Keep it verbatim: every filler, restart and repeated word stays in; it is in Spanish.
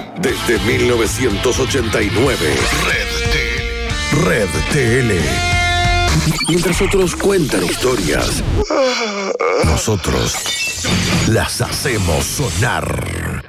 Desde mil novecientos ochenta y nueve. Red T L. Red T L. Mientras otros cuentan historias, nosotros las hacemos sonar.